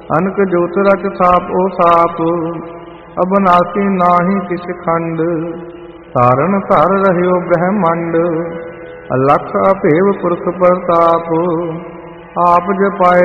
ਅਨਕ ਜੋਤ ਰਚ ਸਾਪ ਓ ਸਾਪ, ਅਬਨਾਸੀ ਨਾਹੀ ਕਿਛ ਖੰਡ। ਤਾਰਨ ਧਰ ਰਹਿਓ ਬ੍ਰਹਮੰਡ, ਅਲਖ ਅਭੇਵ ਪੁਰਖ ਪ੍ਰਤਾਪ। ਆਪ ਜਪਾਏ